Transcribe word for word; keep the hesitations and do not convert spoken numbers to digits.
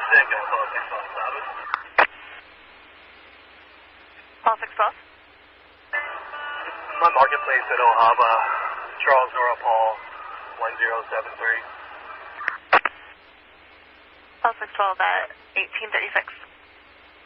Second, Paul six twelve, Sabbath. Paul six twelve? My marketplace at Ohaba, Charles Nora Paul, one zero seven three. Paul six twelve at eighteen thirty-six.